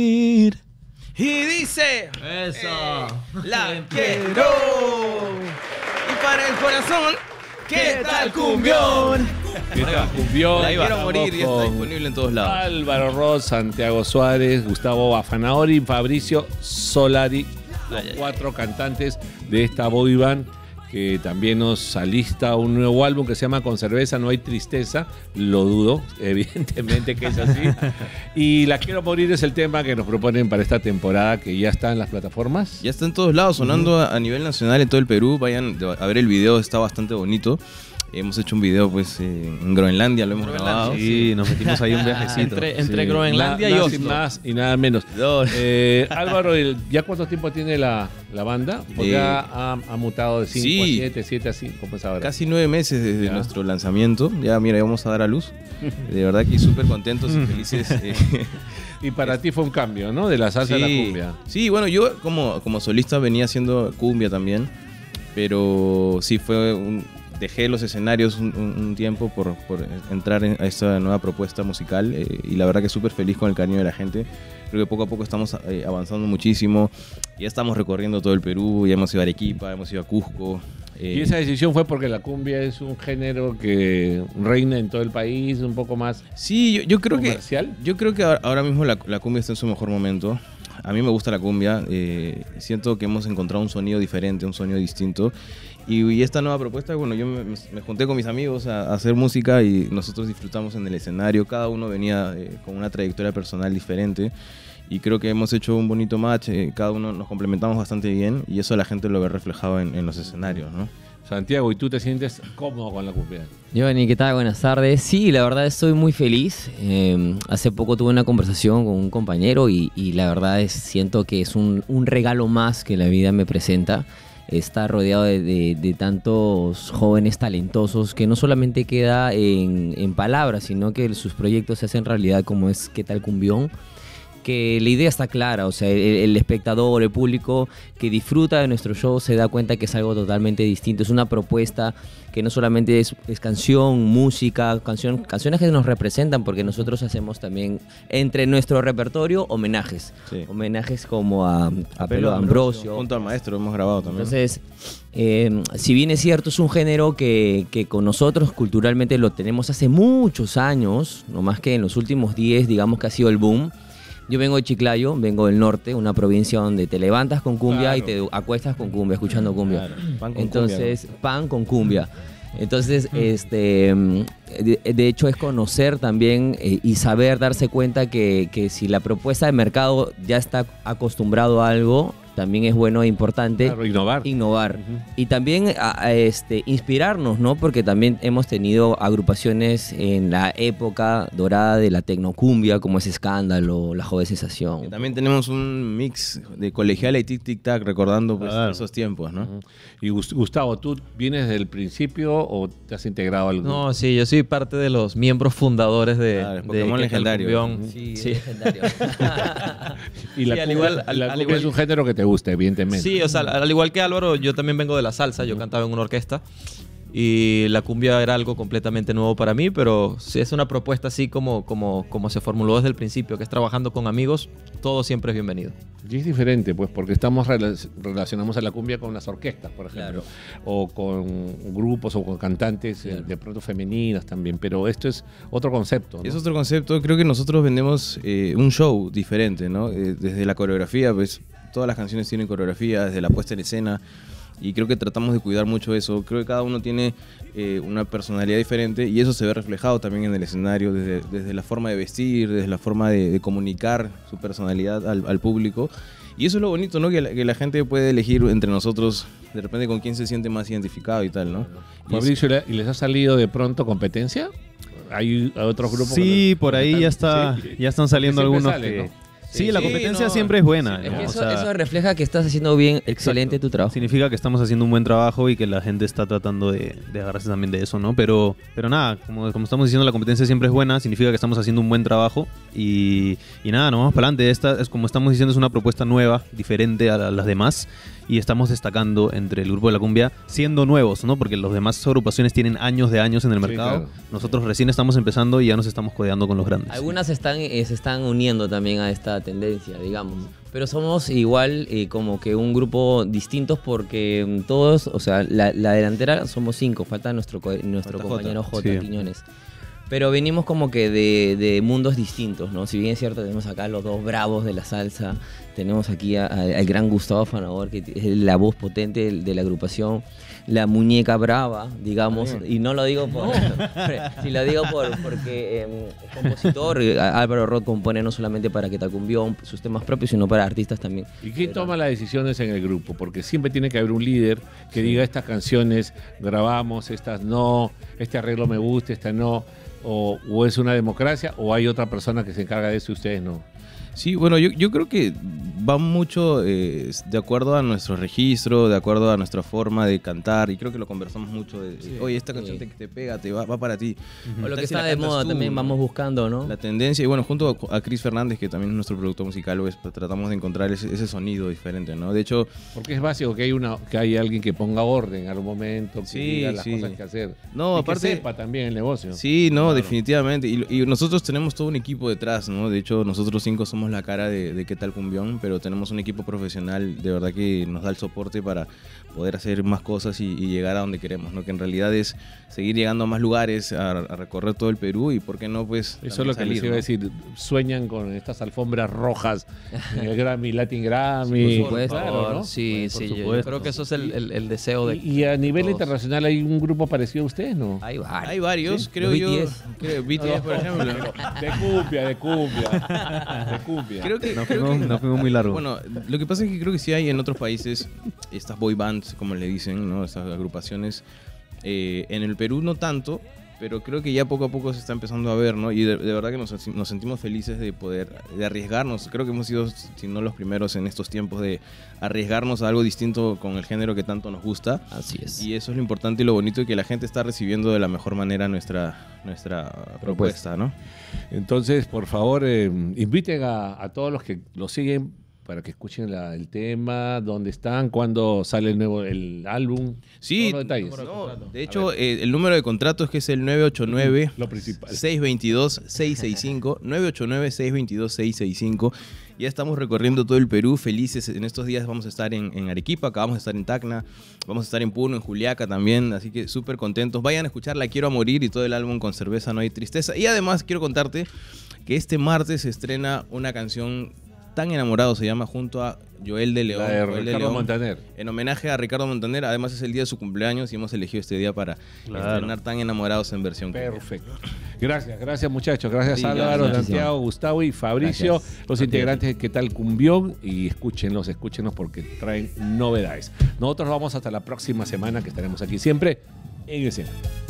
Y dice... Eso. La quiero. Y para el corazón, ¿qué tal cumbión? ¿Qué tal, cumbión? La quiero Estamos morir y está con disponible en todos lados. Álvaro Ross, Santiago Suárez, Gustavo Bafanaori y Fabricio Solari, los 4 cantantes de esta boy band que también nos alista un nuevo álbum que se llama Con cerveza no hay tristeza. Lo dudo, evidentemente que es así. Y La quiero morir es el tema que nos proponen para esta temporada, que ya está en las plataformas. Ya está en todos lados, sonando a nivel nacional en todo el Perú. Vayan a ver el video, está bastante bonito. Hemos hecho un video pues en Groenlandia, lo hemos grabado. Sí, nos metimos ahí un viajecito. Entre Groenlandia y Oslo. Sin más y nada menos. Álvaro, ¿ya cuánto tiempo tiene la banda? Porque ha mutado de 5 a 7, 7 a 5, pues ahora. Casi 9 meses desde nuestro lanzamiento. Ya, mira, ya vamos a dar a luz. De verdad que súper contentos y felices. Y para ti fue un cambio, ¿no? De la salsa a la cumbia. Sí, bueno, yo como solista venía haciendo cumbia también. Pero sí fue dejé los escenarios un tiempo por entrar a esta nueva propuesta musical y la verdad que súper feliz con el cariño de la gente. Creo que poco a poco estamos avanzando muchísimo. Ya estamos recorriendo todo el Perú, ya hemos ido a Arequipa, hemos ido a Cusco. ¿Y esa decisión fue porque la cumbia es un género que reina en todo el país, un poco más yo creo comercial? Yo creo que ahora mismo la cumbia está en su mejor momento. A mí me gusta la cumbia, siento que hemos encontrado un sonido diferente, un sonido distinto. Y esta nueva propuesta, bueno, yo me junté con mis amigos a hacer música y nosotros disfrutamos en el escenario. Cada uno venía con una trayectoria personal diferente y creo que hemos hecho un bonito match. Cada uno nos complementamos bastante bien y eso la gente lo ve reflejado en los escenarios, ¿no? Santiago, ¿y tú te sientes cómodo con la cumbia? Giovanni, ¿qué tal? Buenas tardes. Sí, la verdad estoy muy feliz. Hace poco tuve una conversación con un compañero y la verdad siento que es un regalo más que la vida me presenta. Estar rodeado de tantos jóvenes talentosos que no solamente queda en palabras, sino que sus proyectos se hacen realidad, como es ¿Qué tal cumbión? Que la idea está clara, o sea, el espectador, el público que disfruta de nuestro show se da cuenta que es algo totalmente distinto. Es una propuesta que no solamente es canción, música, canciones que nos representan, porque nosotros hacemos también entre nuestro repertorio homenajes. Sí. Homenajes como a Pelo Ambrosio. Junto al maestro hemos grabado también. Entonces, si bien es cierto, es un género que con nosotros culturalmente lo tenemos hace muchos años, no más que en los últimos 10, digamos que ha sido el boom. Yo vengo de Chiclayo, vengo del norte, una provincia donde te levantas con cumbia y te acuestas con cumbia, escuchando cumbia. Claro. Pan con Entonces, cumbia, ¿no? pan con cumbia. Entonces, de hecho es conocer también y saber, darse cuenta que si la propuesta de mercado ya está acostumbrado a algo, también es bueno e importante innovar. Y también inspirarnos, ¿no? Porque también hemos tenido agrupaciones en la época dorada de la tecnocumbia, como es Escándalo, La Joven Sensación. Y también tenemos un mix de Colegiala y Tic Tic Tac, recordando pues, esos tiempos, ¿no? Y Gustavo, ¿tú vienes desde el principio o te has integrado al grupo? No, sí, yo soy parte de los miembros fundadores de Pokémon de legendario. Sí, Sí. legendario. Y la cumbia es un género que te gusta, evidentemente. Sí, o sea, al igual que Álvaro, yo también vengo de la salsa, yo cantaba en una orquesta y la cumbia era algo completamente nuevo para mí, pero si es una propuesta así como se formuló desde el principio, que es trabajando con amigos, todo siempre es bienvenido. Y es diferente, pues, porque relacionamos a la cumbia con las orquestas, por ejemplo, o con grupos o con cantantes de pronto femeninas también, pero esto es otro concepto, ¿no? Es otro concepto, creo que nosotros vendemos un show diferente, ¿no? Desde la coreografía, pues todas las canciones tienen coreografía, desde la puesta en escena, y creo que tratamos de cuidar mucho eso. Creo que cada uno tiene una personalidad diferente y eso se ve reflejado también en el escenario, desde la forma de vestir, desde la forma de comunicar su personalidad al público. Y eso es lo bonito, ¿no? Que la gente puede elegir entre nosotros de repente con quién se siente más identificado y tal, ¿no? Fabricio, ¿y les ha salido de pronto competencia? ¿Hay otros grupos? Sí, por ahí ya están saliendo algunos sale, que... ¿no? Sí, la competencia siempre es buena. Es ¿no? que O sea, eso refleja que estás haciendo bien, excelente tu trabajo. significa que estamos haciendo un buen trabajo y que la gente está tratando de agarrarse también de eso, ¿no? Pero nada, como estamos diciendo, la competencia siempre es buena, significa que estamos haciendo un buen trabajo y nada, nos vamos para adelante. Esta es, como estamos diciendo, es una propuesta nueva, diferente a las demás y estamos destacando entre el grupo de la cumbia, siendo nuevos, ¿no? Porque las demás agrupaciones tienen años en el mercado. Claro. Nosotros recién estamos empezando y ya nos estamos codeando con los grandes. Algunas se están uniendo también a esta tendencia, digamos. Pero somos igual como que un grupo distintos porque todos, o sea, la delantera somos 5, falta nuestro compañero J. Sí. Quiñones. Pero venimos como que de mundos distintos, ¿no? Si bien es cierto, tenemos acá los dos bravos de la salsa, tenemos aquí al gran Gustavo Afanador, que es la voz potente de la agrupación, la muñeca brava, digamos, y no lo digo por... si lo digo porque es compositor, Álvaro Roth compone no solamente para Que Tal Cumbión, sus temas propios, sino para artistas también. ¿Y quién toma las decisiones en el grupo? Porque siempre tiene que haber un líder que diga estas canciones grabamos, estas no, este arreglo me gusta, esta no. O es una democracia o hay otra persona que se encarga de eso y ustedes no. Sí, bueno, yo creo que va mucho de acuerdo a nuestro registro, de acuerdo a nuestra forma de cantar, y creo que lo conversamos mucho oye, esta canción te pega, va para ti. O lo que Si la está de cantas moda tú, también vamos buscando, ¿no? La tendencia, y bueno, junto a Chris Fernández, que también es nuestro productor musical, pues, tratamos de encontrar ese sonido diferente, ¿no? De hecho... Porque es básico que hay alguien que ponga orden al momento, que diga las cosas que hacer. No, y aparte... que sepa también el negocio. Sí, no, claro. Definitivamente. Y nosotros tenemos todo un equipo detrás, ¿no? De hecho, nosotros 5 somos la cara de Qué Tal Cumbión, pero tenemos un equipo profesional de verdad que nos da el soporte para poder hacer más cosas y llegar a donde queremos, ¿no? Que en realidad es seguir llegando a más lugares, a recorrer todo el Perú y por qué no, pues... Eso es lo que les iba a decir. Sueñan con estas alfombras rojas en el Grammy, Latin Grammy. Sí, por supuesto. Claro, ¿no? Sí, Por sí. supuesto. Yo creo que eso es el deseo de... Y a nivel todos. internacional hay un grupo parecido a ustedes, ¿no? Hay varios, ¿Sí? creo Los yo. BTS. BTS, por ejemplo. De cumbia. Creo que... No fuimos muy largo. Bueno, lo que pasa es que creo que sí hay en otros países estas boy bands, como le dicen, ¿no? Estas agrupaciones. En el Perú no tanto, pero creo que ya poco a poco se está empezando a ver, ¿no? Y de verdad que nos sentimos felices de arriesgarnos. Creo que hemos sido, si no los primeros en estos tiempos, de arriesgarnos a algo distinto con el género que tanto nos gusta. Así es. Y eso es lo importante y lo bonito, y que la gente está recibiendo de la mejor manera nuestra propuesta, ¿no? Entonces, por favor, inviten a todos los que lo siguen para que escuchen el tema, dónde están, cuándo sale el álbum. Sí, todos los detalles. no, de hecho, el número de contrato es que es el 989 Lo principal. 622-665, 989-622-665. Ya estamos recorriendo todo el Perú, felices. En estos días vamos a estar en Arequipa, acá vamos a estar en Tacna, vamos a estar en Puno, en Juliaca también, así que súper contentos. Vayan a escuchar La Quiero a Morir y todo el álbum Con Cerveza No Hay Tristeza. Y además quiero contarte que este martes se estrena una canción Tan Enamorado, se llama, junto a Joel de León. La de Joel Ricardo León, Montaner. en homenaje a Ricardo Montaner. Además es el día de su cumpleaños y hemos elegido este día para estrenar Tan Enamorados en versión cumbia. Perfecto. Gracias muchachos. Gracias Sí, Álvaro, gracias. Santiago, Gustavo y Fabricio, Gracias. los integrantes de Qué Tal Cumbión. Y escúchenlos porque traen novedades. Nosotros nos vamos hasta la próxima semana, que estaremos aquí siempre en Escena.